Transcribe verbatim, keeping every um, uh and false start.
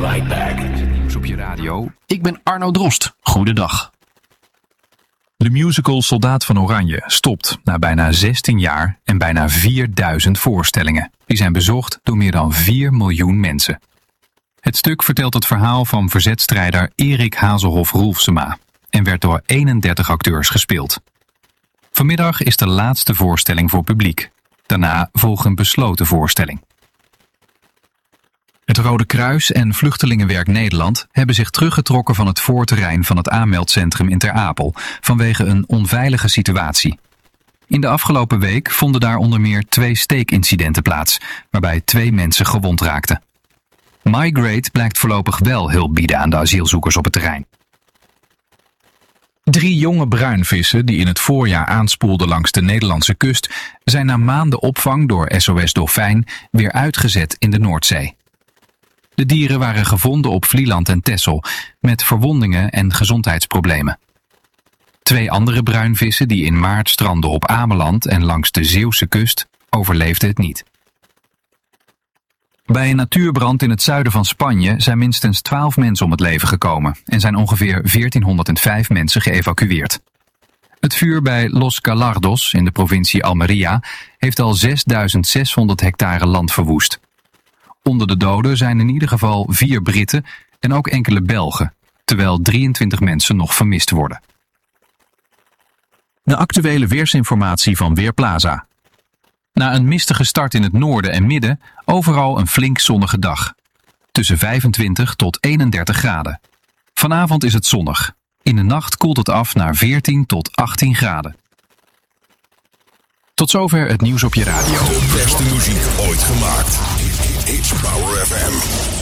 right back. Nieuws op je radio. Ik ben Arno Drost. Goedendag. De musical Soldaat van Oranje stopt na bijna zestien jaar en bijna vierduizend voorstellingen. Die zijn bezocht door meer dan vier miljoen mensen. Het stuk vertelt het verhaal van verzetstrijder Erik Hazelhoff-Roelfsema en werd door eenendertig acteurs gespeeld. Vanmiddag is de laatste voorstelling voor publiek. Daarna volgt een besloten voorstelling. Het Rode Kruis en Vluchtelingenwerk Nederland hebben zich teruggetrokken van het voorterrein van het aanmeldcentrum in Ter Apel vanwege een onveilige situatie. In de afgelopen week vonden daar onder meer twee steekincidenten plaats, waarbij twee mensen gewond raakten. Migrate blijkt voorlopig wel hulp bieden aan de asielzoekers op het terrein. Drie jonge bruinvissen die in het voorjaar aanspoelden langs de Nederlandse kust zijn na maanden opvang door S O S Dolfijn weer uitgezet in de Noordzee. De dieren waren gevonden op Vlieland en Texel met verwondingen en gezondheidsproblemen. Twee andere bruinvissen die in maart strandden op Ameland en langs de Zeeuwse kust overleefden het niet. Bij een natuurbrand in het zuiden van Spanje zijn minstens twaalf mensen om het leven gekomen en zijn ongeveer veertienhonderdvijf mensen geëvacueerd. Het vuur bij Los Gallardos in de provincie Almería heeft al zesduizend zeshonderd hectare land verwoest. Onder de doden zijn in ieder geval vier Britten en ook enkele Belgen, terwijl drieëntwintig mensen nog vermist worden. De actuele weersinformatie van Weerplaza. Na een mistige start in het noorden en midden, overal een flink zonnige dag. Tussen vijfentwintig tot eenendertig graden. Vanavond is het zonnig. In de nacht koelt het af naar veertien tot achttien graden. Tot zover het nieuws op je radio. De beste muziek ooit gemaakt. It's Power F M.